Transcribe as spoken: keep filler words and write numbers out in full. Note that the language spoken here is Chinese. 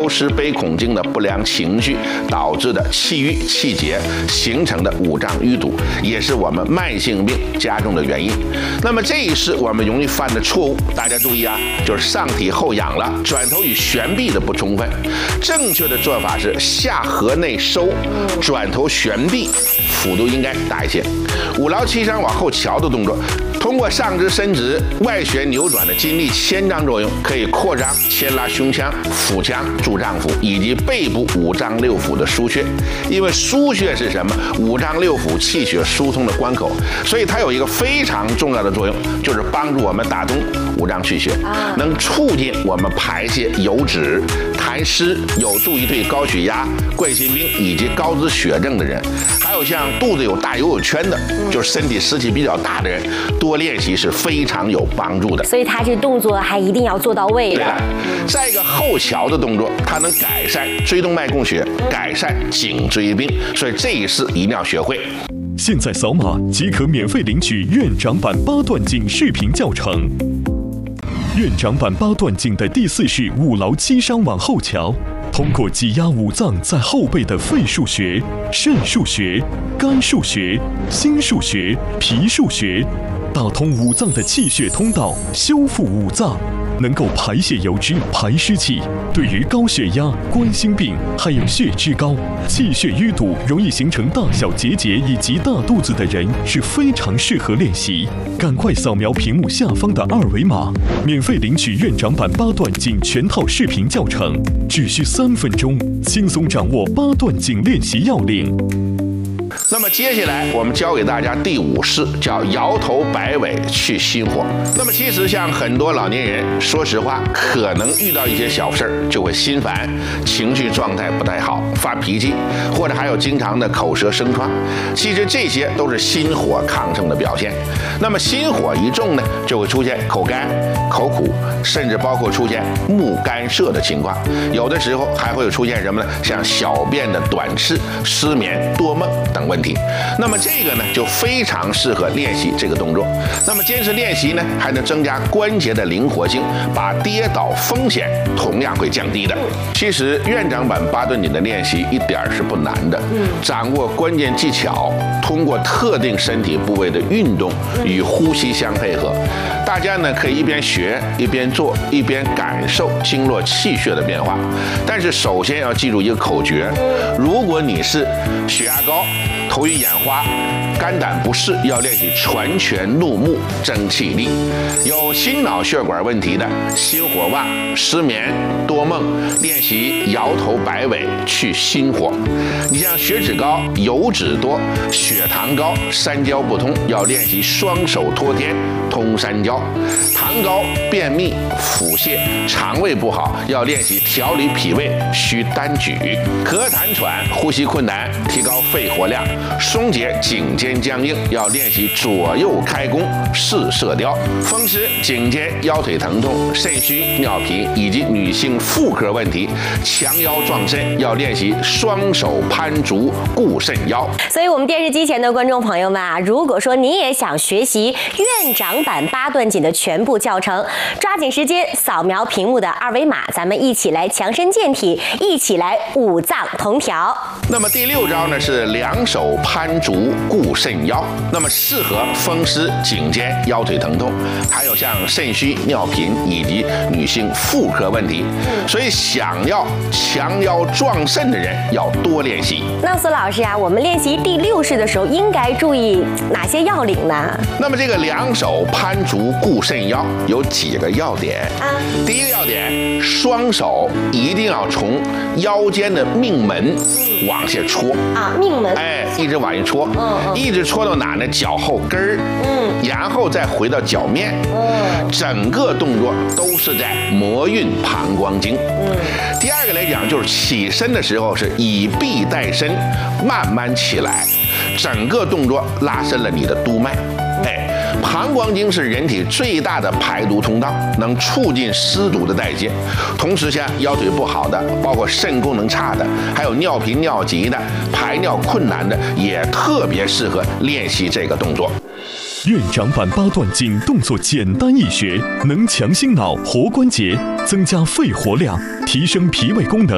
失悲恐惊的不良情绪导致的气郁气结形成的五脏淤堵，也是我们慢性病加重的原因。那么这一是我们容易犯的错误，大家注意啊，就是上体后仰了，转头与悬臂的不充分。正确的做法是下颌内收，转头悬臂，幅度应该大一些。五劳七伤往后翘的动作，通过上肢伸直、外旋扭转的筋力牵张作用，可以扩张牵拉胸腔、腹腔、柱脏腑以及背部五脏六腑的腧穴。因为腧穴是什么？五脏六腑气血疏通的关口，所以它有一个非常重要的作用，就是帮助我们打通五脏气血，能促进我们排泄油脂、痰湿，有助于对高血压、冠心病以及高脂血症的人，还有像肚子有大油有圈的，就是身体湿气比较大的人，多练习是非常有帮助的。 所以他这动作还一定要做到位了。 再一个后翘的动作，它能改善椎动脉供血，改善颈椎病，所以这一式一定要学会。 现在扫码即可免费领取院长版八段锦视频教程。院长版八段锦的第四式五劳七伤往后翘，通过挤压五脏在后背的肺腧穴、肾腧穴、肝腧穴、心腧穴、脾腧穴，打通五脏的气血通道，修复五脏，能够排泄油脂、排湿气。对于高血压、冠心病，还有血脂高、气血淤堵、容易形成大小结节以及大肚子的人，是非常适合练习。赶快扫描屏幕下方的二维码，免费领取院长版八段锦全套视频教程，只需三分钟，轻松掌握八段锦练习要领。 那么接下来我们教给大家第五式，叫摇头摆尾去心火。那么其实像很多老年人，说实话，可能遇到一些小事儿就会心烦，情绪状态不太好，发脾气，或者还有经常的口舌生疮。其实这些都是心火亢盛的表现。那么心火一重呢，就会出现口干、口苦，甚至包括出现目干涩的情况。有的时候还会出现什么呢？像小便的短赤、失眠、多梦等问题。那么这个呢，就非常适合练习这个动作。那么坚持练习呢，还能增加关节的灵活性，把跌倒风险同样会降低的。其实院长版八段锦的练习一点是不难的，掌握关键技巧，通过特定身体部位的运动与呼吸相配合，大家呢可以一边学一边做，一边感受经络气血的变化。但是首先要记住一个口诀：如果你是血压高、头晕眼花、肝胆不适，要练习传拳怒目争气力；有心脑血管问题的，心火旺、失眠、多梦，练习摇头摆尾去心火。你像血脂高、油脂多、血糖高、三焦不通，要练习双手托天通三焦；糖高、便秘、腹泻、肠胃不好，要练习调理脾胃需单举；咳痰喘、呼吸困难，提高肺活量；松解颈肩僵硬，要练习左右开弓试射雕；风湿、颈肩、腰腿疼痛、肾虚、尿频以及女性妇科问题，强腰壮肾，要练习双手攀足固肾腰。 所以，我们电视机前的观众朋友们啊，如果说您也想学习院长版八段锦的全部教程，抓紧时间扫描屏幕的二维码，咱们一起来强身健体，一起来五脏同调。 那么第六招呢是两手攀足固肾腰，那么适合风湿、颈肩、腰腿疼痛，还有像肾虚、尿频以及女性妇科问题。所以想要强腰壮肾的人要多练习。 那苏老师啊，我们练习第六式的时候应该注意哪些要领呢？ 那么这个两手攀足固肾腰有几个要点啊？第一个要点，双手一定要从腰间的命门往下戳啊，命门， 哎，一直往下戳，嗯，一直戳到哪呢？脚后跟儿，嗯，然后再回到脚面，嗯，整个动作都是在摩运膀胱经。嗯，第二个来讲，就是起身的时候是以臂带身，慢慢起来，整个动作拉伸了你的督脉。哎，膀胱经是人体最大的排毒通道，能促进湿毒的代谢。同时，像腰腿不好的，包括肾功能差的，还有尿频尿急的、排尿困难的，也特别适合练习这个动作。 院长版八段锦动作简单易学，能强心脑、活关节，增加肺活量，提升脾胃功能。